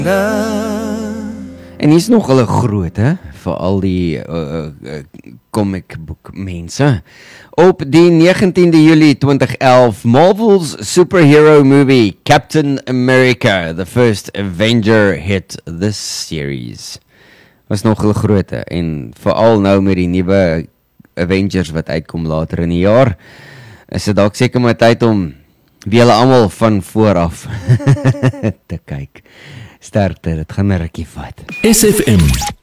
En hier's nog hulle groot, hè, vir al die comic book mense. Op die 19de Julie 2011, Marvel's superhero movie Captain America, the first Avenger, hit this series. Was nog hulle groot, en veral nou met die nuwe Avengers wat uitkom later in die jaar, is dit dalk seker maar tyd om wie hulle almal van vooraf te kyk. Sterkte, dit gaan 'n rukkie vat. SFM